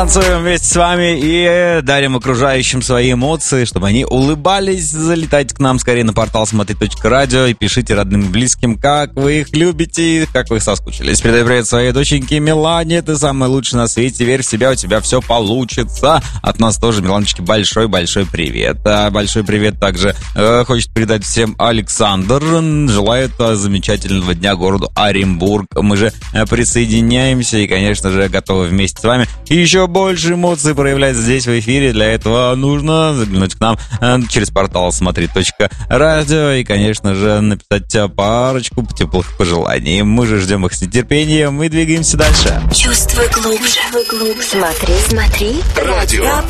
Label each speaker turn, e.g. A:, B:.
A: Танцуем вместе с вами и дарим окружающим свои эмоции, чтобы они улыбались. Залетайте к нам скорее на портал смотри.радио и пишите родным и близким, как вы их любите, как вы их соскучились. Передай привет своей доченьке Милане. Ты самый лучший на свете. Верь в себя, у тебя все получится. От нас тоже, Миланочке, большой-большой привет. Большой привет также хочет передать всем Александр. Желает замечательного дня городу Оренбург. Мы же присоединяемся и, конечно же, готовы вместе с вами и еще больше эмоций проявлять здесь в эфире. Для этого нужно заглянуть к нам через портал смотри.радио и, конечно же, написать парочку теплых пожеланий. Мы же ждем их с нетерпением и двигаемся дальше.
B: Чувствуй глубже. Смотри. Радио.